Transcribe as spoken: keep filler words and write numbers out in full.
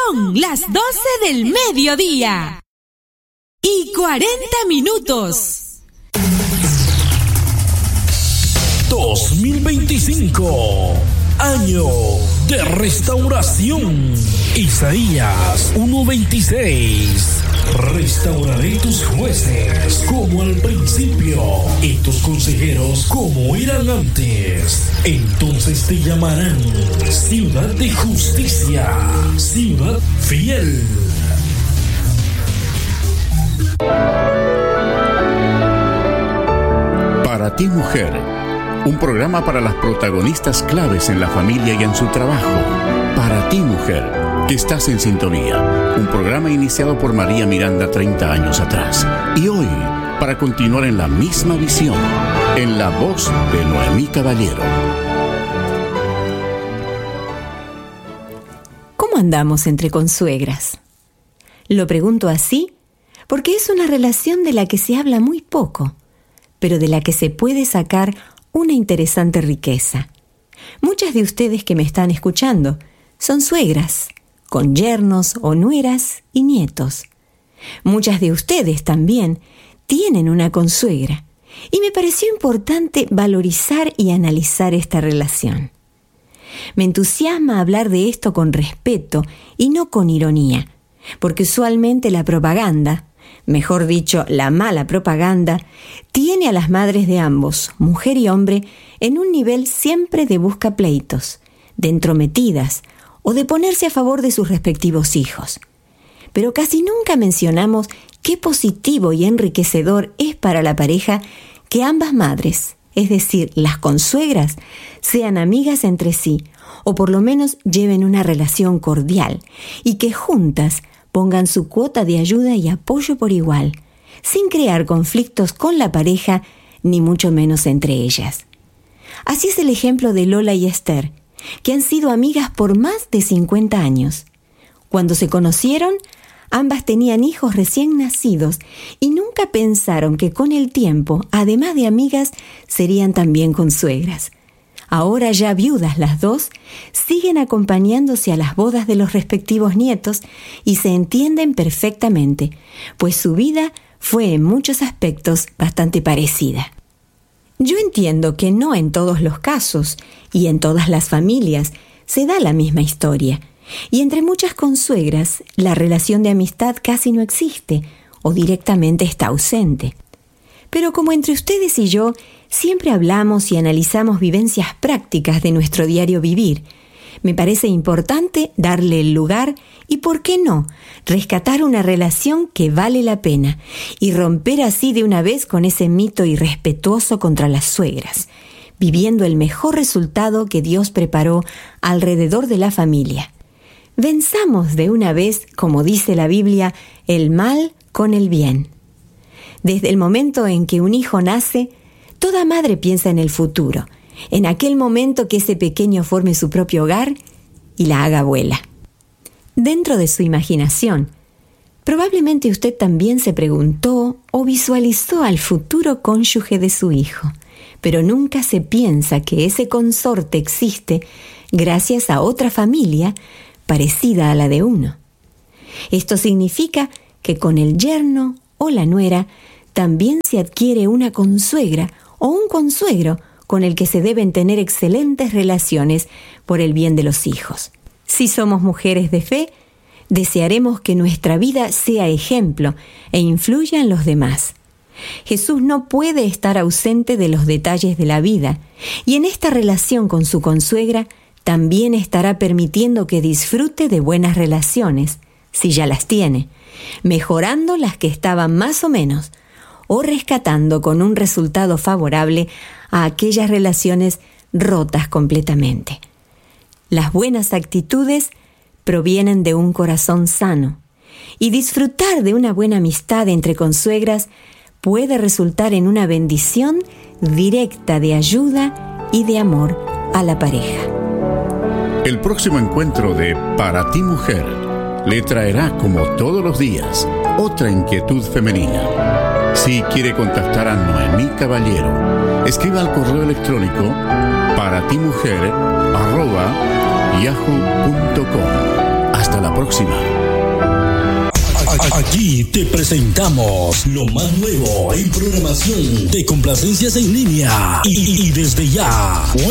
Son las doce del mediodía y cuarenta minutos. dos mil veinticinco, año de restauración. Isaías uno veintiséis. Restauraré tus jueces como al principio y tus consejeros como eran antes. Entonces te llamarán ciudad de justicia, ciudad fiel. Para ti, mujer, un programa para las protagonistas claves en la familia y en su trabajo. Para ti, mujer, que estás en sintonía. Un programa iniciado por María Miranda treinta años atrás. Y hoy, para continuar en la misma visión, en la voz de Noemí Caballero. ¿Cómo andamos entre consuegras? Lo pregunto así porque es una relación de la que se habla muy poco, pero de la que se puede sacar una interesante riqueza. Muchas de ustedes que me están escuchando son suegras, con yernos o nueras y nietos. Muchas de ustedes también tienen una consuegra, y me pareció importante valorizar y analizar esta relación. Me entusiasma hablar de esto con respeto y no con ironía, porque usualmente la propaganda, mejor dicho, la mala propaganda, tiene a las madres de ambos, mujer y hombre, en un nivel siempre de buscapleitos, de entrometidas o de ponerse a favor de sus respectivos hijos. Pero casi nunca mencionamos qué positivo y enriquecedor es para la pareja que ambas madres, es decir, las consuegras, sean amigas entre sí, o por lo menos lleven una relación cordial, y que juntas pongan su cuota de ayuda y apoyo por igual, sin crear conflictos con la pareja, ni mucho menos entre ellas. Así es el ejemplo de Lola y Esther, que han sido amigas por más de cincuenta años. Cuando se conocieron, ambas tenían hijos recién nacidos y nunca pensaron que con el tiempo, además de amigas, serían también consuegras. Ahora ya viudas las dos, siguen acompañándose a las bodas de los respectivos nietos y se entienden perfectamente, pues su vida fue en muchos aspectos bastante parecida. Yo entiendo que no en todos los casos y en todas las familias se da la misma historia, y entre muchas consuegras la relación de amistad casi no existe o directamente está ausente. Pero como entre ustedes y yo siempre hablamos y analizamos vivencias prácticas de nuestro diario vivir, me parece importante darle el lugar y, ¿por qué no?, rescatar una relación que vale la pena y romper así de una vez con ese mito irrespetuoso contra las suegras, viviendo el mejor resultado que Dios preparó alrededor de la familia. Venzamos de una vez, como dice la Biblia, el mal con el bien. Desde el momento en que un hijo nace, toda madre piensa en el futuro, en aquel momento que ese pequeño forme su propio hogar y la haga abuela. Dentro de su imaginación, probablemente usted también se preguntó o visualizó al futuro cónyuge de su hijo, pero nunca se piensa que ese consorte existe gracias a otra familia parecida a la de uno. Esto significa que con el yerno o la nuera también se adquiere una consuegra o un consuegro con el que se deben tener excelentes relaciones por el bien de los hijos. Si somos mujeres de fe, desearemos que nuestra vida sea ejemplo e influya en los demás. Jesús no puede estar ausente de los detalles de la vida, y en esta relación con su consuegra también estará permitiendo que disfrute de buenas relaciones, si ya las tiene, mejorando las que estaban más o menos, o rescatando con un resultado favorable a aquellas relaciones rotas completamente. Las buenas actitudes provienen de un corazón sano, y disfrutar de una buena amistad entre consuegras puede resultar en una bendición directa de ayuda y de amor a la pareja. El próximo encuentro de Para ti, mujer le traerá, como todos los días, otra inquietud femenina. Si quiere contactar a Noemí Caballero, escriba al correo electrónico para ti mujer arroba yahoo punto com. Hasta la próxima. próxima. Aquí te presentamos lo más nuevo en programación de complacencias en línea y, y desde ya